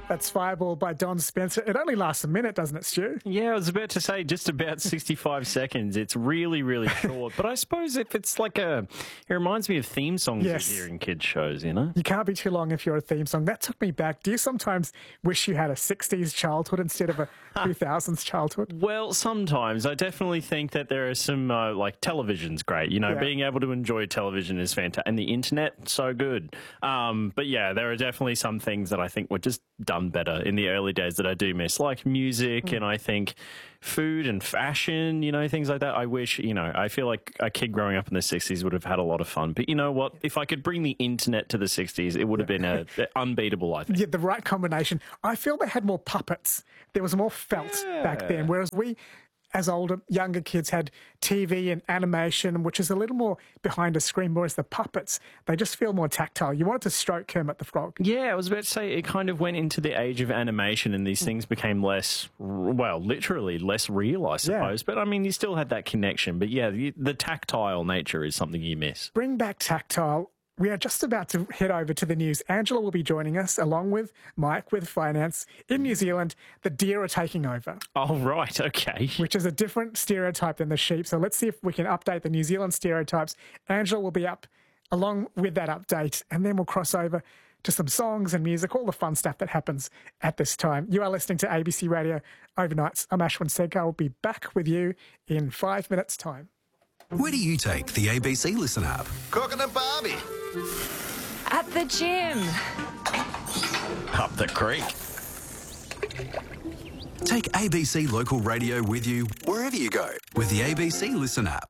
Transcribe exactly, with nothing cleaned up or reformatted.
That's Fireball by Don Spencer. It only lasts a minute, doesn't it, Stu? Yeah, I was about to say just about sixty-five seconds. It's really, really short. But I suppose if it's like a... It reminds me of theme songs Yes. you hear in kids' shows, you know? You can't be too long if you're a theme song. That took me back. Do you sometimes wish you had a sixties childhood instead of a two thousands childhood? Well, sometimes. I definitely think that there are some, uh, like, television's great. You know, Yeah. being able to enjoy television is fantastic. And the internet, so good. Um, but yeah, there are definitely some things that I think were just done better in the early days that I do miss, like music mm. and I think food and fashion, you know, things like that. I wish, you know, I feel like a kid growing up in the sixties would have had a lot of fun. But you know what? If I could bring the internet to the sixties, it would have been a, a unbeatable, I think. Yeah, the right combination. I feel they had more puppets. There was more felt Yeah. back then, whereas we, as older, younger kids, had T V and animation, which is a little more behind a screen, whereas the puppets, they just feel more tactile. You wanted to stroke Kermit the Frog. Yeah, I was about to say, it kind of went into the age of animation and these things became less, well, literally less real, I suppose. Yeah. But, I mean, you still had that connection. But, yeah, the, the tactile nature is something you miss. Bring back tactile. We are just about to head over to the news. Angela will be joining us, along with Mike, with finance. In New Zealand, the deer are taking over. Oh, right, okay. Which is a different stereotype than the sheep. So let's see if we can update the New Zealand stereotypes. Angela will be up along with that update, and then we'll cross over to some songs and music, all the fun stuff that happens at this time. You are listening to A B C Radio Overnights. I'm Ashwin Segar. I'll be back with you in five minutes' time. Where do you take the A B C Listen app? Cooking and Barbie. At the gym. Up the creek. Take A B C Local Radio with you wherever you go with the A B C Listen app.